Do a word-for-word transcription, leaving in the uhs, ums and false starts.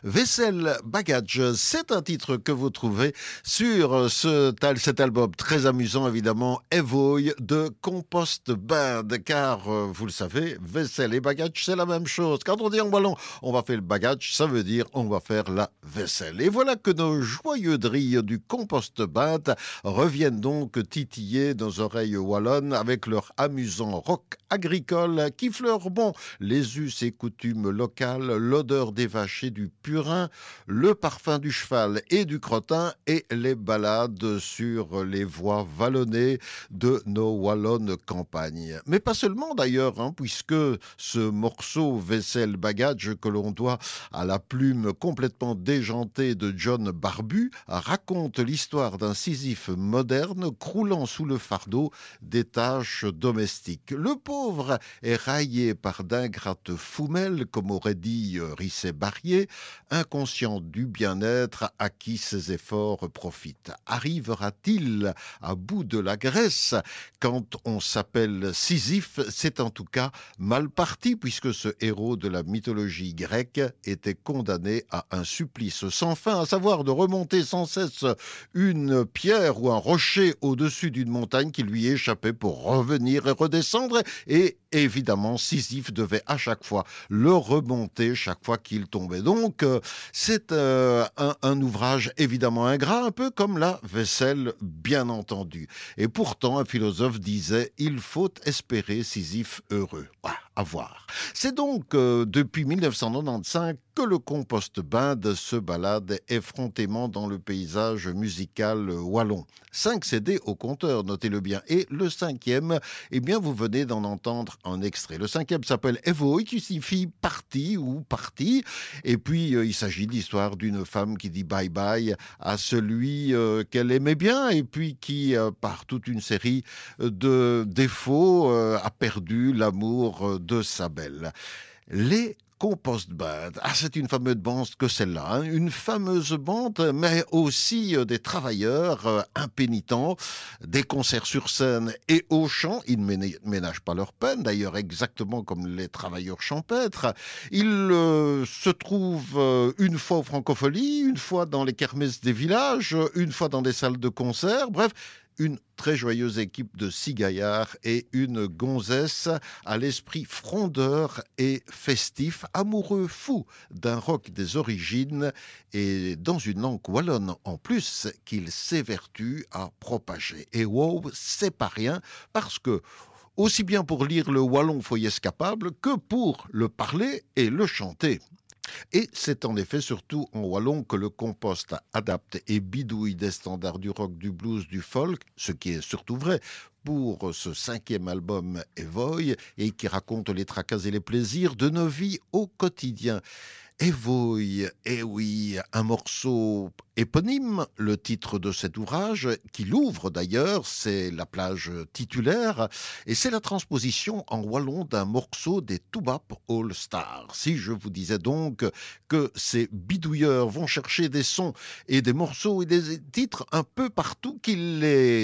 Vaisselle Baggage, c'est un titre que vous trouvez sur ce, cet album très amusant évidemment, Evoy de Compost Band, car euh, vous le savez, vaisselle et bagage c'est la même chose. Quand on dit en wallon on va faire le bagage, ça veut dire on va faire la vaisselle. Et voilà que nos joyeux drilles du Compost Band reviennent donc titiller nos oreilles wallonnes avec leur amusant rock agricole qui fleure bon les us et coutumes locales, l'odeur des vaches et du purin, le parfum du cheval et du crottin et les balades sur les voies vallonnées de nos wallonnes campagnes. Mais pas seulement d'ailleurs, hein, puisque ce morceau Vaisselle Bagage que l'on doit à la plume complètement déjantée de John Barbu raconte l'histoire d'un Sisyphe moderne croulant sous le fardeau des tâches domestiques. Le pauvre est raillé par d'ingrates foumelles, comme aurait dit Risset Barrier, inconscient du bien-être à qui ses efforts profitent. Arrivera-t-il à bout de la graisse? Quand on s'appelle Sisyphe, c'est en tout cas mal parti, puisque ce héros de la mythologie grecque était condamné à un supplice sans fin, à savoir de remonter sans cesse une pierre ou un rocher au-dessus d'une montagne qui lui échappait pour revenir et redescendre. Et évidemment, Sisyphe devait à chaque fois le remonter chaque fois qu'il tombait. Donc, euh, c'est euh, un, un ouvrage évidemment ingrat, un peu comme la vaisselle, bien entendu. Et pourtant, un philosophe disait « Il faut espérer Sisyphe heureux ». Voilà, à voir. C'est donc euh, depuis mille neuf cent quatre-vingt-quinze que le Compost Band se balade effrontément dans le paysage musical wallon. Cinq C D au compteur, notez-le bien. Et le cinquième, eh bien, vous venez d'en entendre un extrait. Le cinquième s'appelle Evoy, qui signifie partie ou partie. Et puis, euh, il s'agit de l'histoire d'une femme qui dit bye-bye à celui euh, qu'elle aimait bien et puis qui, euh, par toute une série de défauts, euh, a perdu l'amour de sa belle. Les Compost Band. Ah, c'est une fameuse bande que celle-là, hein. Une fameuse bande, mais aussi euh, des travailleurs euh, impénitents, des concerts sur scène et au chant. Ils ne ménagent pas leur peine, d'ailleurs, exactement comme les travailleurs champêtres. Ils euh, se trouvent euh, une fois aux Francopholies, une fois dans les kermesses des villages, une fois dans des salles de concert. Bref, une très joyeuse équipe de six gaillards et une gonzesse à l'esprit frondeur et festif, amoureux fou d'un rock des origines et dans une langue wallonne en plus qu'il s'évertue à propager. Et wow, c'est pas rien parce que aussi bien pour lire le wallon foyes capable que pour le parler et le chanter. Et c'est en effet surtout en wallon que le Compost adapte et bidouille des standards du rock, du blues, du folk, ce qui est surtout vrai pour ce cinquième album Evoy, et qui raconte les tracas et les plaisirs de nos vies au quotidien. Evoy, eh oui, un morceau éponyme, le titre de cet ouvrage, qui l'ouvre d'ailleurs, c'est la plage titulaire, et c'est la transposition en wallon d'un morceau des Toubap All Stars. Si je vous disais donc que ces bidouilleurs vont chercher des sons et des morceaux et des titres un peu partout, qu'ils les